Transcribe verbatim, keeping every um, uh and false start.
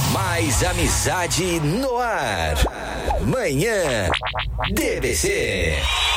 Mais amizade no ar. Manhã D B C.